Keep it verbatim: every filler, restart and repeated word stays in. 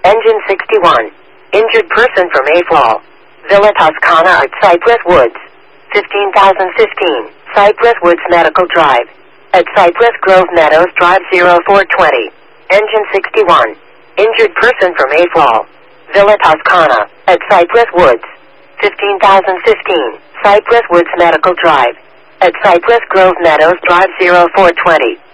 Engine sixty-one. Injured person from A F A L. Villa Toscana at Cypress Woods. fifteen thousand fifteen, Cypress Woods Medical Drive. At Cypress Grove Meadows Drive zero four twenty. Engine sixty-one. Injured person from A F A L. Villa Toscana at Cypress Woods. fifteen thousand fifteen, Cypress Woods Medical Drive. At Cypress Grove Meadows Drive zero four twenty.